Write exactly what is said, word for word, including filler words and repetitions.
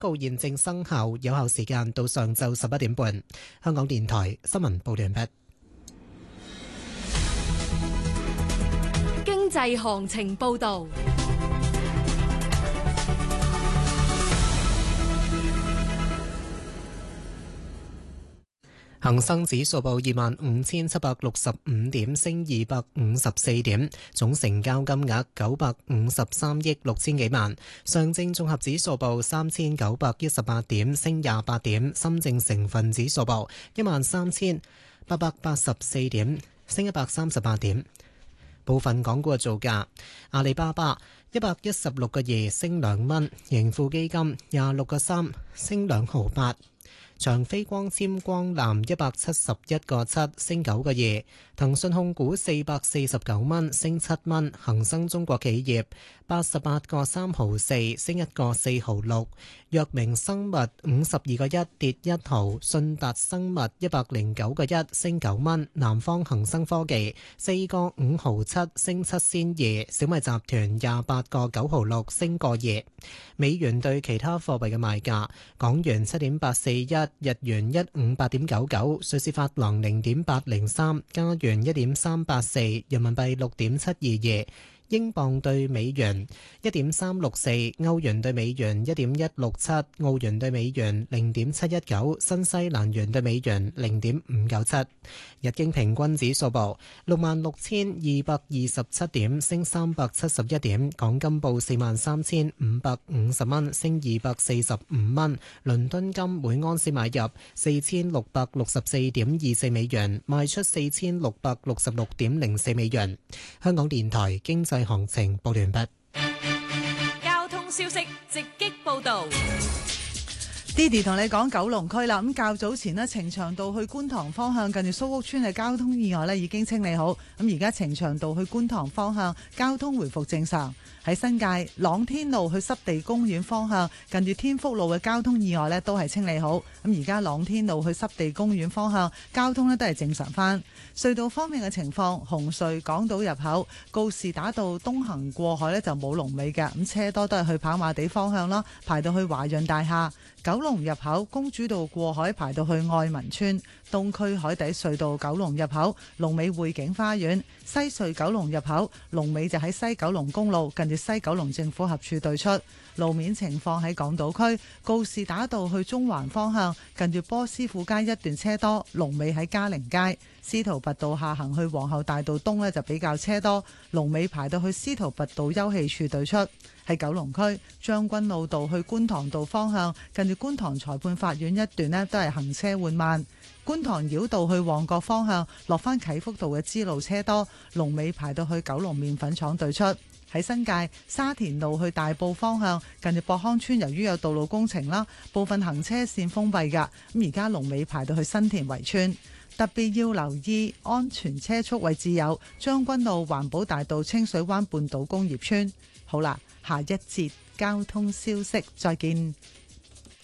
告現正生效，有效時間到上晝十一點半。香港電台新聞報道完畢。 經濟行情報道。 恒生指數報二萬五千七百六十五點，升二百五十四點，總成交金額九百五十三億六千幾萬。上證綜合指數報三千九百一十八點，升廿八點。深證成分指數報一萬三千八百八十四點，升一百三十八點。部分港股嘅造價：阿里巴巴一百一十六個二升兩蚊，盈富基金廿六個三升兩毫八。長飛光纖光纜一百七十一個七升九個二，騰訊控股四百四十九蚊升七蚊，恒生中國企業八十八個三毫四升一個四毫六，藥明生物五十二個一跌一毫，信達生物一百零九個一升九蚊，南方恒生科技四個五毫七升七仙二，小米集團廿八個九毫六升個二。美元對其他貨幣嘅賣價：港元七點八四一。日元一五八點九九，瑞士法郎零點八零三，加元一點三八四，人民幣六點七二二，英鎊對美元一點三六四，歐元對美元一點一六七，澳元對美元零點七一九，新西蘭元對美元零點五九七。日經平均指數報六萬六千二百二十七點，升三百七十一點。港金報四萬三千五百五十蚊，升二百四十五蚊。倫敦金每盎司買入四千六百六十四點二四美元，賣出四千六百六十六點零四美元。香港電台經濟行情報完畢。 交通消息直擊報道。 Didi 同你講九龍區啦，咁較早前呢，呈祥道去觀塘方向近住蘇屋村嘅交通意外呢已經清理好，咁而家呈祥道去觀塘方向交通回復正常。喺新界朗天路去濕地公園方向近住天福路嘅交通意外呢都係清理好，咁而家朗天路去濕地公園方向交通呢都係正常翻。隧道方面嘅情況，紅隧港島入口告士打道東行過海呢就冇龍尾嘅，咁車多都係去跑馬地方向啦，排到去華潤大廈。九龍入口公主道過海排到去愛民村，東區海底隧道九龍入口龍尾匯景花園，西隧九龍入口龍尾就喺西九龍公路近住西九龍政府合署對出。路面情況喺港島區告士打道去中環方向近住波斯富街一段車多，龍尾喺嘉寧街。司徒拔道下行去皇后大道東呢就比較車多，龍尾排到去司徒拔道休憩處對出。喺九龍區將軍澳道去觀塘道方向近住觀塘裁判法院一段呢都係行車緩慢。觀塘繞道去旺角方向落返啟福道嘅支路車多，龍尾排到去九龍麵粉廠對出。喺新界沙田路去大埔方向近住博康村，由於有道路工程啦，部分行車線封閉㗎，咁而家龍尾排到去新田圍村。特別要留意安全車速位置有將軍澳環保大道清水灣半島工業村。好啦，下一節交通消息再見。